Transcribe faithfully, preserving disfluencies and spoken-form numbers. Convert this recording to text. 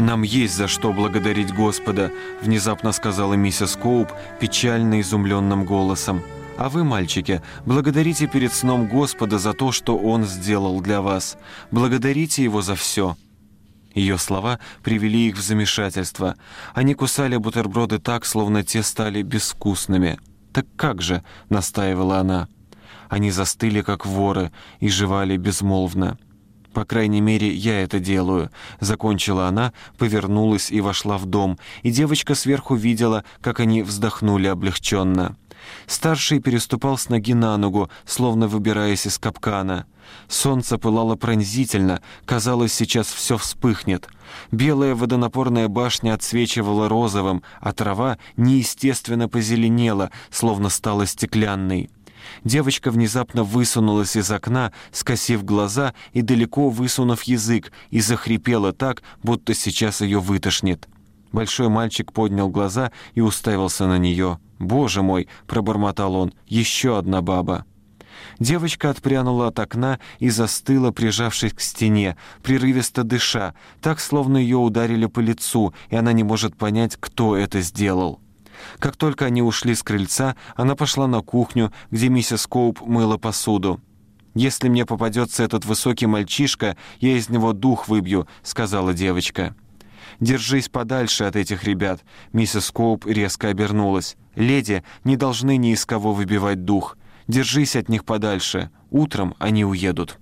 «Нам есть за что благодарить Господа», — внезапно сказала миссис Коуп печально изумленным голосом. «А вы, мальчики, благодарите перед сном Господа за то, что Он сделал для вас. Благодарите Его за все». Ее слова привели их в замешательство. Они кусали бутерброды так, словно те стали безвкусными. «Так как же?» — настаивала она. Они застыли, как воры, и жевали безмолвно. «По крайней мере, я это делаю», — закончила она, повернулась и вошла в дом, и девочка сверху видела, как они вздохнули облегченно. Старший переступал с ноги на ногу, словно выбираясь из капкана. Солнце пылало пронзительно, казалось, сейчас все вспыхнет. Белая водонапорная башня отсвечивала розовым, а трава неестественно позеленела, словно стала стеклянной. Девочка внезапно высунулась из окна, скосив глаза и далеко высунув язык, и захрипела так, будто сейчас ее вытошнит. Большой мальчик поднял глаза и уставился на нее. «Боже мой!» — пробормотал он. «Еще одна баба!» Девочка отпрянула от окна и застыла, прижавшись к стене, прерывисто дыша, так, словно ее ударили по лицу, и она не может понять, кто это сделал. Как только они ушли с крыльца, она пошла на кухню, где миссис Коуп мыла посуду. «Если мне попадется этот высокий мальчишка, я из него дух выбью», — сказала девочка. «Держись подальше от этих ребят», — миссис Коуп резко обернулась. «Леди не должны ни из кого выбивать дух. Держись от них подальше. Утром они уедут».